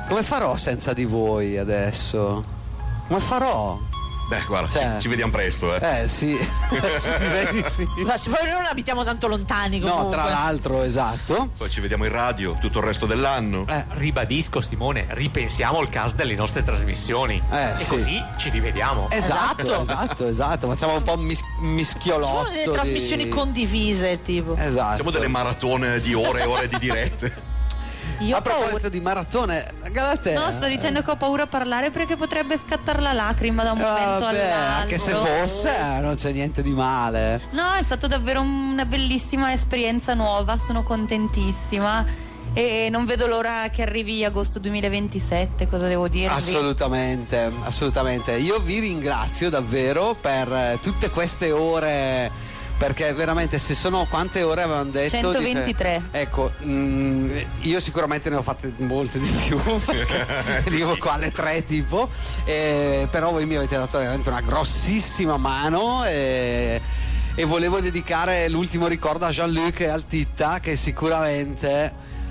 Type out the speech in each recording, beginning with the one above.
Come farò senza di voi adesso? Come farò? Beh, guarda, ci vediamo presto, sì. Direi di sì. Ma se poi noi non abitiamo tanto lontani comunque. No, tra l'altro, esatto. Poi ci vediamo in radio tutto il resto dell'anno. Ribadisco, Simone, ripensiamo al cast delle nostre trasmissioni e così ci rivediamo. Esatto. Facciamo un po' mischiolotto. Facciamo delle trasmissioni condivise, tipo. Esatto. Facciamo delle maratone di ore e ore di dirette. A proposito di maratone, Galatea. No, sto dicendo che ho paura a parlare perché potrebbe scattare la lacrima da un momento all'altro. Anche se fosse, non c'è niente di male. No, è stata davvero una bellissima esperienza nuova, sono contentissima e non vedo l'ora che arrivi agosto 2027, cosa devo dirvi? Assolutamente. Io vi ringrazio davvero per tutte queste ore. Perché veramente, se sono quante ore avevano detto? 123. Ecco, io sicuramente ne ho fatte molte di più, arrivo qua alle 3 tipo, però voi mi avete dato veramente una grossissima mano e volevo dedicare l'ultimo ricordo a Jean-Luc e al Titta, che sicuramente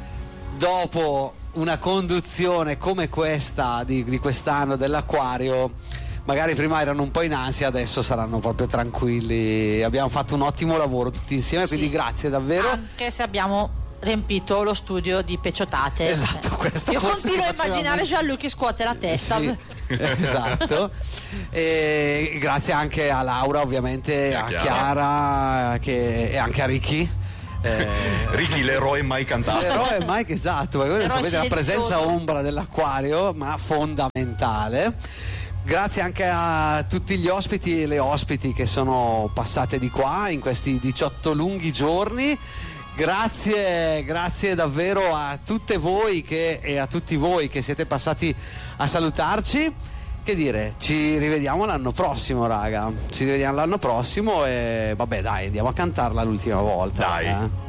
dopo una conduzione come questa di quest'anno dell'Acquario, magari prima erano un po' in ansia, adesso saranno proprio tranquilli. Abbiamo fatto un ottimo lavoro tutti insieme, quindi grazie davvero. Anche se abbiamo riempito lo studio di peciottate. Esatto, questo io continuo a immaginare Jean-Luc che scuote la testa. Sì, esatto. E grazie anche a Laura, ovviamente, a Chiara e anche a Ricky. Ricky, l'eroe mai cantato. L'eroe mai, esatto, perché voi sapete la presenza ombra dell'Acquario, ma fondamentale. Grazie anche a tutti gli ospiti e le ospiti che sono passate di qua in questi 18 lunghi giorni. Grazie davvero a tutte voi e a tutti voi che siete passati a salutarci. Che dire, ci rivediamo l'anno prossimo, raga. Ci rivediamo l'anno prossimo e vabbè, dai, andiamo a cantarla l'ultima volta. Dai.